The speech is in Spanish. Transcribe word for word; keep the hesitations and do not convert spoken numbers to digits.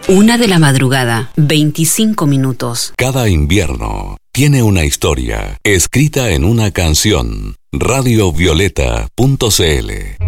Una de la madrugada, veinticinco minutos. Cada invierno tiene una historia escrita en una canción. radio violeta punto c l